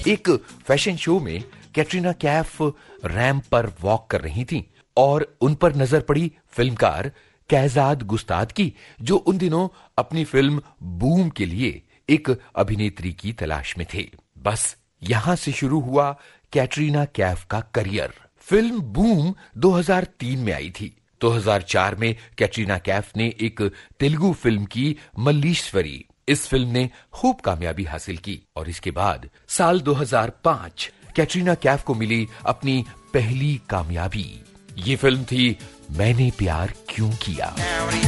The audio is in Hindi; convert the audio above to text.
एक फैशन शो में कैटरीना कैफ रैंप पर वॉक कर रही थीं और उन पर नजर पड़ी फिल्मकार कैजाद गुस्ताद की, जो उन दिनों अपनी फिल्म बूम के लिए एक अभिनेत्री की तलाश में थे। बस यहां से शुरू हुआ कैटरीना कैफ का करियर। फिल्म बूम 2003 में आई थी। 2004 में कैटरीना कैफ ने एक तेलुगु फिल्म की मल्लीश्वरी। इस फिल्म ने खूब कामयाबी हासिल की और इसके बाद साल 2005 कैटरीना कैफ को मिली अपनी पहली कामयाबी। ये फिल्म थी मैंने प्यार क्यों किया।